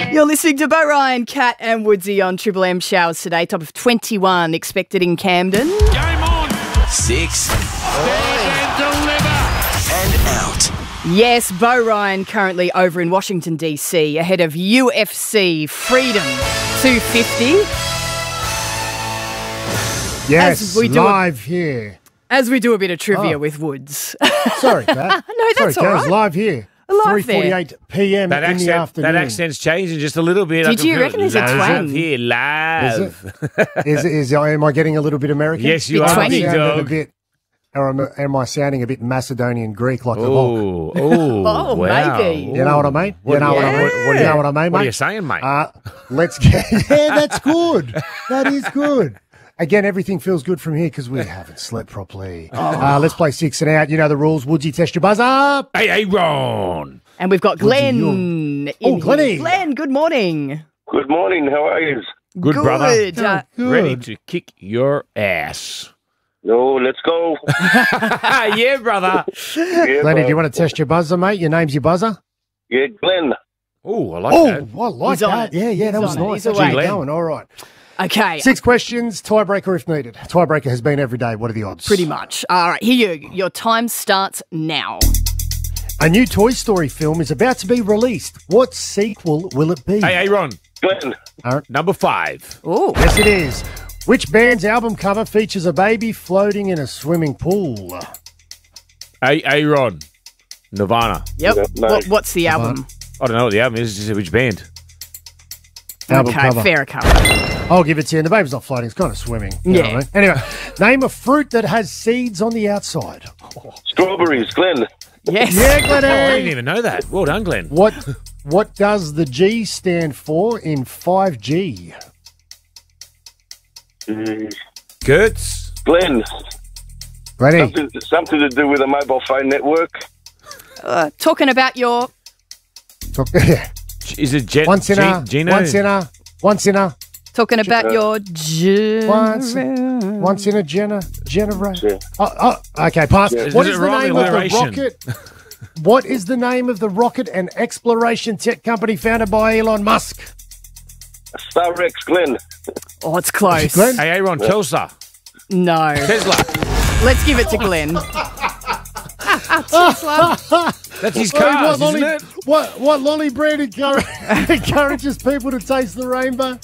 You're listening to Bo Ryan, Kat and Woodsy on Triple M. Showers today. Top of 21 expected in Camden. Game on. 6 Stand and deliver. and out. Yes, Bo Ryan currently over in Washington, D.C. ahead of UFC Freedom 250. Yes, As we do live here. As we do a bit of trivia with Woods. Sorry, Pat. No, that's all right. Live here. Live there. 3:48 p.m. in the afternoon. That accent's changing just a little bit. Did you reckon there's a twang? Here, live. Am I getting a little bit American? Yes, you Bit are, twangy. big Sounded a dog. bit, or am I sounding a bit Macedonian Greek like the Hulk? Oh, wow. maybe. You know what I mean? You know what I mean? What You know what I mean, What are you mate? saying, mate? Let's get... Yeah, that's good. That is good. Again, everything feels good from here because we haven't slept properly. Let's play 6 and out. You know the rules. Woodsy, test your buzzer. Hey, Ron. And we've got Glenn Oh, in Glennie. here. Glenn, good morning. Good morning. How are you? Good, brother. Good. Ready to kick your ass. No, let's go. Yeah, brother. Yeah, Glennie, do you want to test your buzzer, mate? Your name's your buzzer? Yeah, Glenn. Oh, I like Oh, that. I like He's on that. it. Yeah, that He's was on it. nice. He's Actually away. going. All right. Okay. 6 questions, tiebreaker if needed. Tiebreaker has been every day. What are the odds? Pretty much. All right, here you go. Your time starts now. A new Toy Story film is about to be released. What sequel will it be? Hey, Ron. Glenn. Number 5. Oh, Yes, it is. Which band's album cover features a baby floating in a swimming pool? Hey, Ron. Nirvana. yep. No. What's the album? I don't know what the album is. Just which band? Album Okay, cover. fair cover. I'll give it to you. The baby's not floating. It's kind of swimming. You know Yeah. what I mean? Anyway, name a fruit that has seeds on the outside. Strawberries, Glenn. Yes. Yeah, Oh, I Glennie. didn't even know that. Well done, Glenn. What does the G stand for in 5G? Gertz. Glenn. Glennie. Something to do with a mobile phone network. Talking about your... Is it Jet? Once in a, Gino? once in a, once in a, Talking about your... once in a generation. Yeah. Okay, pass. Does What it is the rhyme name with of the alliteration? rocket? What is the name of the rocket and exploration tech company founded by Elon Musk? Starrex, Glenn. Oh, it's close. Glenn? Hey, Ron. Kelsa. No. Tesla. Let's give it to Glenn. That's his What cars, lolly, isn't it? what lolly brand encourages people to taste the rainbow?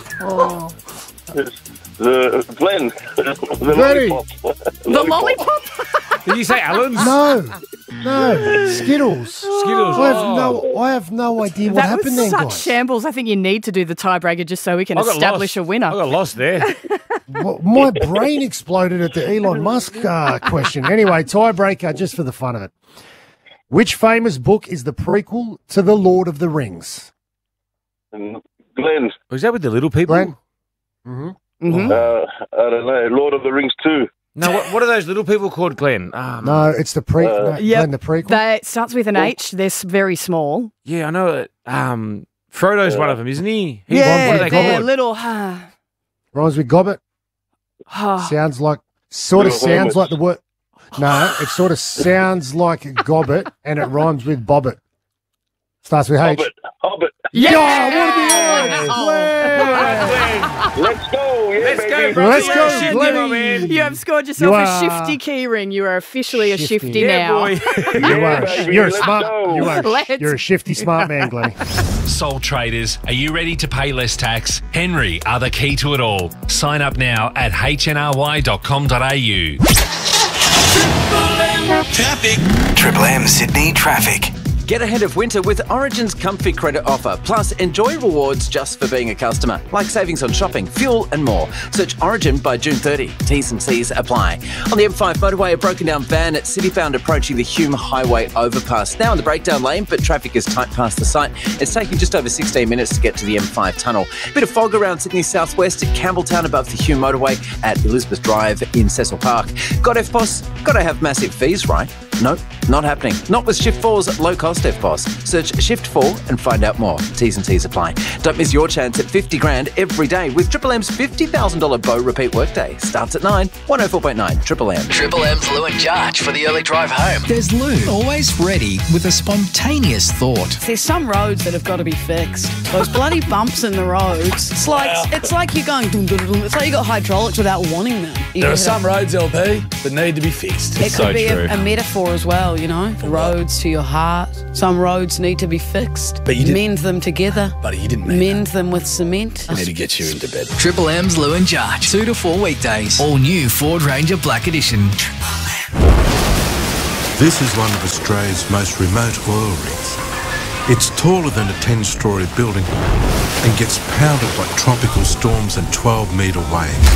Glenn. The Glennie. lollipop. The lollipop? Did you say Allen's? No, Skittles. Skittles. I have no idea what That happened was then, such guys. shambles. I think you need to do the tiebreaker just so we can I got establish lost. a winner. I got lost there. Well, my brain exploded at the Elon Musk question. Anyway, tiebreaker just for the fun of it. Which famous book is the prequel to The Lord of the Rings? Glenn. Was that with the little people? Glenn? Mm-hmm. I don't know. Lord of the Rings 2. No, what are those little people called, Glenn? No, it's the prequel. Yep. Glenn, the prequel. That starts with an H. They're very small. Yeah, I know it. Frodo's one of them, isn't he? He's Yeah, what do they call they're it? little... Rhymes with Gobbet. Sounds like, Little sounds hermits. like the word. No, it sort of sounds like Gobbet and it rhymes with Bobbit. Starts with H. Hobbit. Yeah! Oh, what are the odds? Let's go. Yeah, Let's baby. go, bro. Let's You're go, a shifty, Glennie. my man. You have scored yourself You a are- shifty key ring. You are officially a Shifty. shifty Yeah, now. boy. You are. baby, You're a let's smart. go. You're a shifty smart man, Glennie. Sole traders, are you ready to pay less tax? Henry are the key to it all. Sign up now at hnry.com.au. Triple M Sydney traffic. Get ahead of winter with Origin's Comfy Credit offer. Plus, enjoy rewards just for being a customer, like savings on shopping, fuel and more. Search Origin by June 30. T's and C's apply. On the M5 motorway, a broken down van at Citybound approaching the Hume Highway overpass. Now in the breakdown lane, but traffic is tight past the site. It's taking just over 16 minutes to get to the M5 tunnel. Bit of fog around Sydney southwest at Campbelltown above the Hume motorway at Elizabeth Drive in Cecil Park. Got FPOS? Got to have massive fees, right? Nope, not happening. Not with Shift 4's low-cost FPOS. Search Shift 4 and find out more. T's and C's apply. Don't miss your chance at 50 grand every day with Triple M's $50,000 Bow Repeat Workday. Starts at 9, 104.9 Triple M. Triple M's Lou and Jarch for the early drive home. There's Lou, always ready with a spontaneous thought. There's some roads that have got to be fixed. Those bloody bumps in the roads. It's like you're going dum dum dum. It's like you got hydraulics without wanting them. There are some roads, LP, that need to be fixed. It could be a metaphor as well, you know. The roads to your heart. Some roads need to be fixed. But you didn't mend them together. Buddy, you didn't mend them with cement. I need to get you into bed. Triple M's Lou and Jarch, 2 to 4 weekdays. All new Ford Ranger Black Edition. This is one of Australia's most remote oil rigs. It's taller than a 10-storey building and gets pounded by tropical storms and 12-metre waves.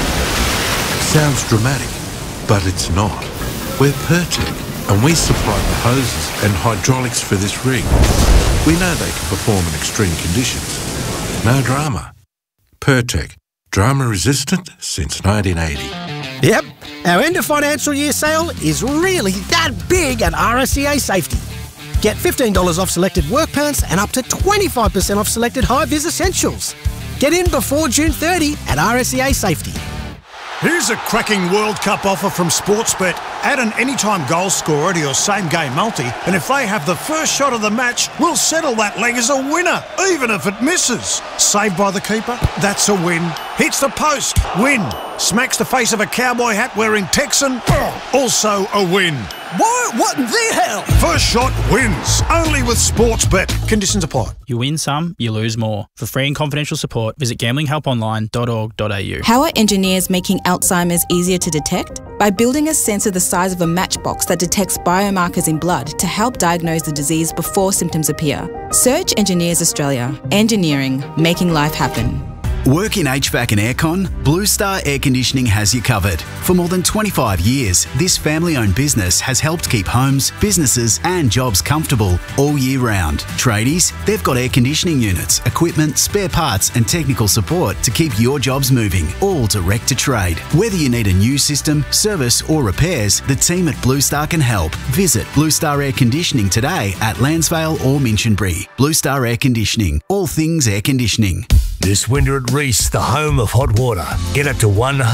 Sounds dramatic, but it's not. We're Pertec, and we supply the hoses and hydraulics for this rig. We know they can perform in extreme conditions. No drama. Pertec, drama resistant since 1980. Yep, our end of financial year sale is really that big at RSCA Safety. Get $15 off selected work pants and up to 25% off selected high-vis essentials. Get in before June 30 at RSCA Safety. Here's a cracking World Cup offer from Sportsbet. Add an anytime goal scorer to your same-game multi, and if they have the first shot of the match, we'll settle that leg as a winner, even if it misses. Saved by the keeper? That's a win. Hits the post? Win. Smacks the face of a cowboy hat wearing Texan? Also a win. What in the hell? First shot wins. Only with Sportsbet. Conditions apply. You win some, you lose more. For free and confidential support, visit gamblinghelponline.org.au. How are engineers making Alzheimer's easier to detect? By building a sensor the size of a matchbox that detects biomarkers in blood to help diagnose the disease before symptoms appear. Search Engineers Australia. Engineering, making life happen. Work in HVAC and aircon? Blue Star Air Conditioning has you covered. For more than 25 years, this family-owned business has helped keep homes, businesses and jobs comfortable all year round. Tradies, they've got air conditioning units, equipment, spare parts and technical support to keep your jobs moving, all direct to trade. Whether you need a new system, service or repairs, the team at Blue Star can help. Visit Blue Star Air Conditioning today at Lansvale or Minchinbury. Blue Star Air Conditioning, all things air conditioning. This winter at Reese, the home of hot water. Get up to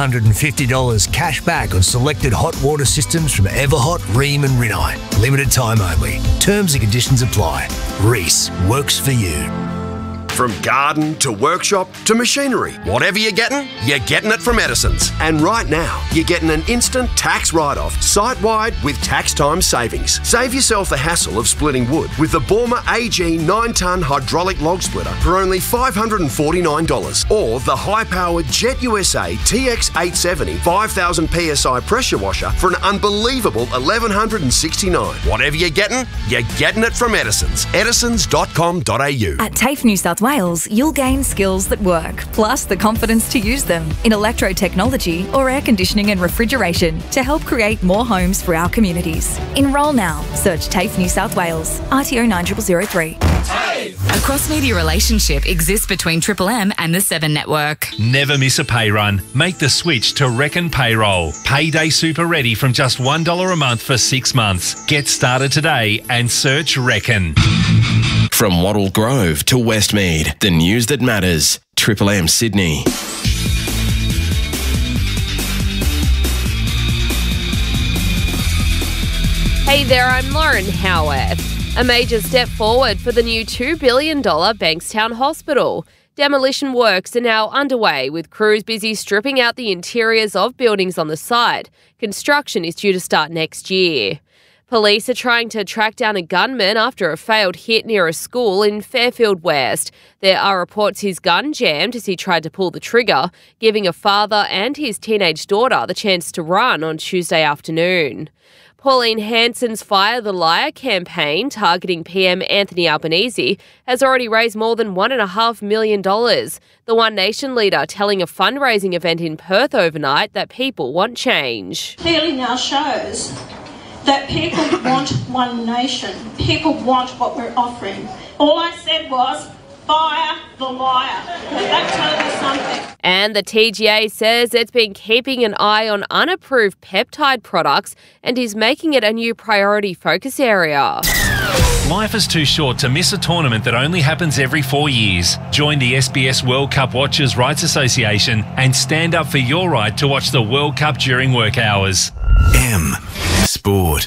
$150 cash back on selected hot water systems from Everhot, Rheem and Rinnai. Limited time only. Terms and conditions apply. Reese works for you. From garden to workshop to machinery, whatever you're getting it from Edison's. And right now, you're getting an instant tax write-off, site-wide with tax time savings. Save yourself the hassle of splitting wood with the Borma AG 9-tonne hydraulic log splitter for only $549, or the high-powered Jet USA TX870 5000 PSI pressure washer for an unbelievable $1,169. Whatever you're getting it from Edison's. Edisons.com.au. At TAFE New South Wales, you'll gain skills that work, plus the confidence to use them in electro-technology or air conditioning and refrigeration to help create more homes for our communities. Enrol now. Search TAFE New South Wales, RTO 9003. A cross-media relationship exists between Triple M and the 7 Network. Never miss a pay run. Make the switch to Reckon Payroll. Payday super ready from just $1 a month for 6 months. Get started today and search Reckon. From Wattle Grove to Westmead, the news that matters. Triple M Sydney. Hey there, I'm Lauren Howarth. A major step forward for the new $2 billion Bankstown Hospital. Demolition works are now underway, with crews busy stripping out the interiors of buildings on the site. Construction is due to start next year. Police are trying to track down a gunman after a failed hit near a school in Fairfield West. There are reports his gun jammed as he tried to pull the trigger, giving a father and his teenage daughter the chance to run on Tuesday afternoon. Pauline Hanson's Fire the Liar campaign, targeting PM Anthony Albanese, has already raised more than $1.5 million. The One Nation leader telling a fundraising event in Perth overnight that people want change. Clearly now shows that people want One Nation. People want what we're offering. All I said was, Fire the liar. That tells you something. And the TGA says it's been keeping an eye on unapproved peptide products and is making it a new priority focus area. Life is too short to miss a tournament that only happens every 4 years. Join the SBS World Cup Watchers' Rights Association and stand up for your right to watch the World Cup during work hours. M Sport.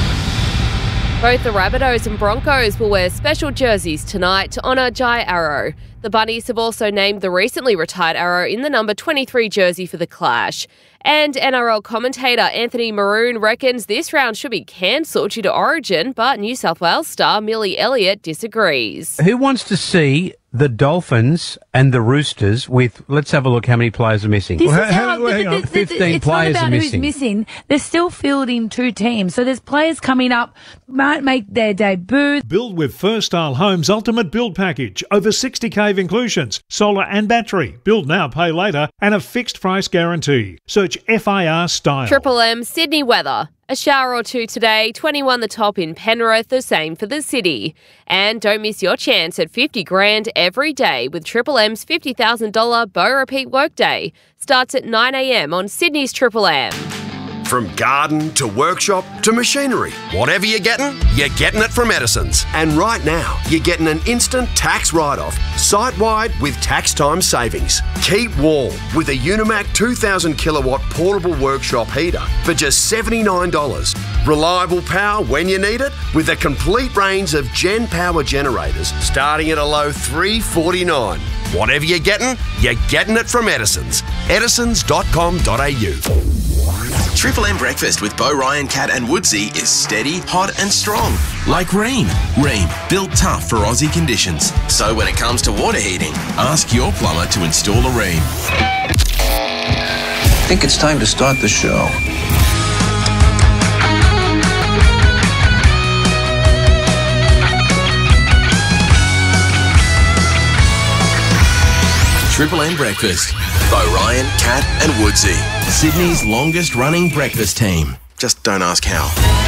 Both the Rabbitohs and Broncos will wear special jerseys tonight to honour Jai Arrow. The Bunnies have also named the recently retired Arrow in the number 23 jersey for the clash. And NRL commentator Anthony Maroon reckons this round should be cancelled due to Origin, but New South Wales star Millie Elliott disagrees. Who wants to see the Dolphins and the Roosters with, let's have a look how many players are missing. Hang on. 15 players are missing. Who's missing. They're still fielding 2 teams. So there's players coming up, might make their debut. Build with First Style Homes Ultimate Build Package. Over 60 cave inclusions, solar and battery. Build now, pay later, and a fixed price guarantee. Search FIR Style. Triple M Sydney weather. A shower or two today, 21 the top in Penrith, the same for the city. And don't miss your chance at $50,000 every day with Triple M's $50,000 Bow Repeat Workday. Starts at 9 a.m. on Sydney's Triple M. From garden to workshop to machinery, whatever you're getting it from Edison's. And right now, you're getting an instant tax write-off, site-wide with tax time savings. Keep warm with a Unimac 2,000 kilowatt portable workshop heater for just $79. Reliable power when you need it with a complete range of Gen Power generators starting at a low $349. Whatever you're getting it from Edison's. Edisons.com.au. Triple M breakfast with Bo Ryan, Cat and Woodsy is steady, hot and strong. Like Rheem. Rheem, built tough for Aussie conditions. So when it comes to water heating, ask your plumber to install a Rheem. I think it's time to start the show. Triple M breakfast. Bo Ryan, Cat and Woodsy. Sydney's longest running breakfast team. Just don't ask how.